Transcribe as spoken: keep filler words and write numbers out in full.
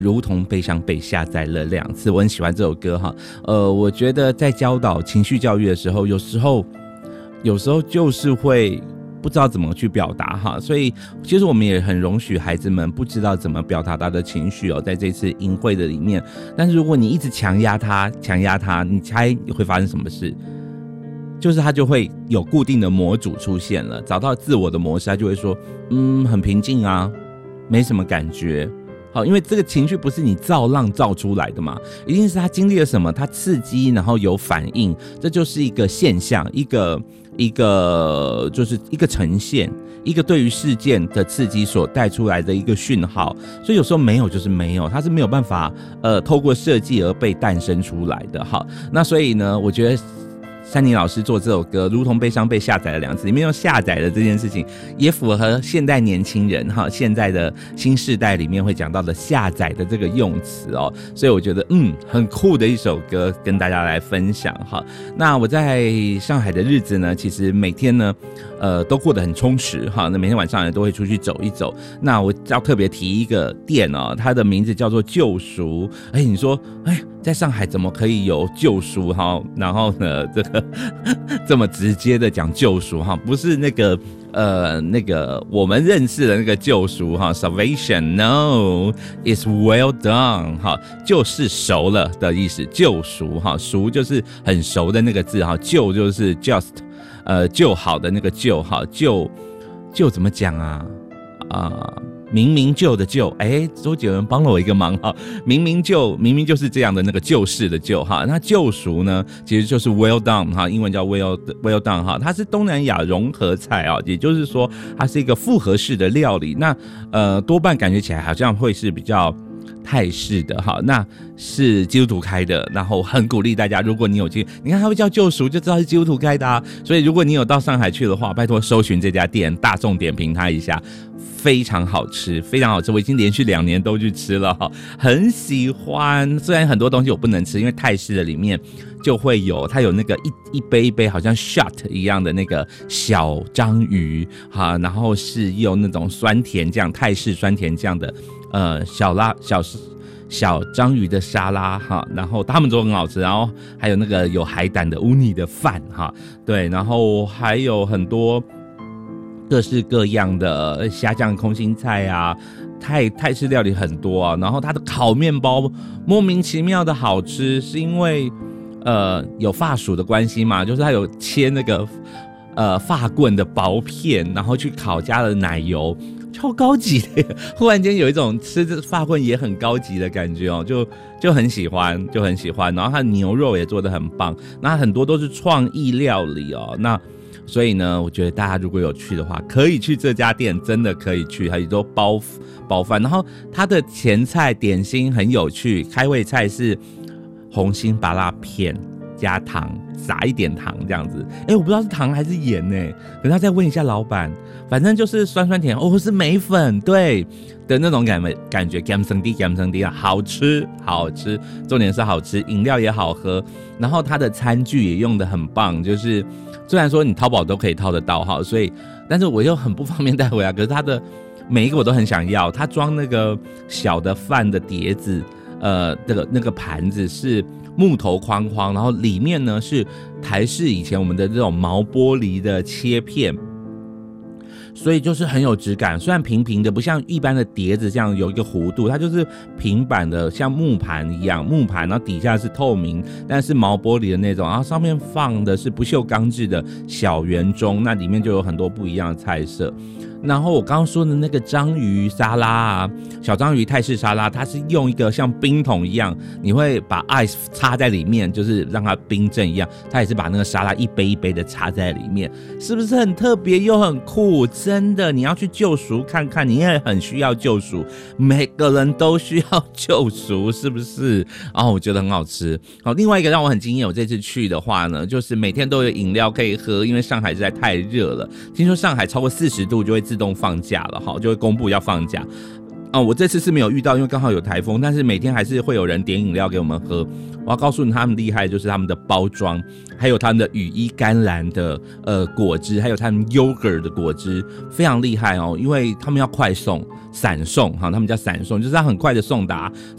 如同悲伤被下载了两次，我很喜欢这首歌哈。呃，我觉得在教导情绪教育的时候，有时候有时候就是会不知道怎么去表达哈，所以其实我们也很容许孩子们不知道怎么表达他的情绪哦，在这次营会的里面。但是如果你一直强压他，强压他，你猜会发生什么事？就是他就会有固定的模组出现了，找到自我的模式，他就会说，嗯，很平静啊，没什么感觉。好，因为这个情绪不是你造浪造出来的嘛，一定是他经历了什么，他刺激，然后有反应，这就是一个现象，一个一个就是一个呈现，一个对于事件的刺激所带出来的一个讯号。所以有时候没有就是没有，它是没有办法呃透过设计而被诞生出来的。好，那所以呢，我觉得珊妮老师做这首歌如同悲伤被下载了两次，里面用下载的这件事情也符合现代年轻人哈，现在的新世代里面会讲到的下载的这个用词哦，所以我觉得嗯很酷的一首歌跟大家来分享哈。那我在上海的日子呢，其实每天呢呃都过得很充实哈，那每天晚上呢都会出去走一走。那我要特别提一个店哦，它的名字叫做救赎。哎，你说哎在上海怎么可以有救赎哈？然后呢这个这么直接的讲救赎哈，不是那个呃那个我们认识的那个救赎哈 ，salvation no is well done 哈，就是熟了的意思，救赎哈，熟就是很熟的那个字哈，救就是 just 呃就好的那个救哈，救救怎么讲啊啊？呃明明就的就，哎，周杰伦帮了我一个忙哈，明明就明明就是这样的那个救世的救哈，那救赎呢其实就是 well done 哈，英文叫 well well done 哈，它是东南亚融合菜啊，也就是说它是一个复合式的料理，那呃多半感觉起来好像会是比较泰式的哈，那是基督徒开的，然后很鼓励大家，如果你有去，你看它会叫救赎，就知道是基督徒开的啊。所以如果你有到上海去的话，拜托搜寻这家店，大众点评它一下，非常好吃，非常好吃。我已经连续两年都去吃了哈，很喜欢。虽然很多东西我不能吃，因为泰式的里面就会有它有那个一一杯一杯好像 shot 一样的那个小章鱼哈，然后是用那种酸甜酱，泰式酸甜酱的。呃，小拉小小章鱼的沙拉哈，然后他们都很好吃，然后还有那个有海胆的乌尼的饭哈，对，然后还有很多各式各样的虾酱空心菜啊，泰泰式料理很多啊，然后它的烤面包莫名其妙的好吃，是因为呃有法属的关系嘛，就是它有切那个呃法棍的薄片，然后去烤，加了奶油。超高级的，忽然间有一种吃这法棍也很高级的感觉哦，就就很喜欢，就很喜欢。然后它的牛肉也做得很棒，那很多都是创意料理哦。那所以呢，我觉得大家如果有去的话，可以去这家店，真的可以去，还有都包包饭。然后它的前菜点心很有趣，开胃菜是红心芭乐片加糖，撒一点糖这样子。哎，我不知道是糖还是盐呢，可能要再问一下老板。反正就是酸酸甜哦，是梅粉对的那种感感觉，甘生地甘生地啊，好吃好吃，重点是好吃，饮料也好喝，然后它的餐具也用得很棒，就是虽然说你淘宝都可以淘得到哈，所以但是我又很不方便带回来，可是它的每一个我都很想要，它装那个小的饭的碟子，呃，那个那个盘子是木头框框，然后里面呢是台式以前我们的这种毛玻璃的切片。所以就是很有质感，虽然平平的，不像一般的碟子这样有一个弧度，它就是平板的，像木盘一样，木盘，然后底下是透明，但是毛玻璃的那种，然后上面放的是不锈钢制的小圆钟，那里面就有很多不一样的菜色。然后我刚刚说的那个章鱼沙拉啊，小章鱼泰式沙拉，它是用一个像冰桶一样，你会把 ice 插在里面，就是让它冰镇一样，它也是把那个沙拉一杯一杯的插在里面，是不是很特别又很酷？真的，你要去救赎看看，你也很需要救赎，每个人都需要救赎，是不是？然后我觉得很好吃。好，另外一个让我很惊艳，我这次去的话呢，就是每天都有饮料可以喝，因为上海实在太热了，听说上海超过四十度就会自动放假了哈，就会公布要放假。 哦，我这次是没有遇到，因为刚好有台风，但是每天还是会有人点饮料给我们喝。我要告诉你，他们厉害就是他们的包装，还有他们的羽衣甘蓝的呃果汁，还有他们 yogurt 的果汁，非常厉害哦。因为他们要快送、闪送哈，他们叫闪送，就是要很快的送达，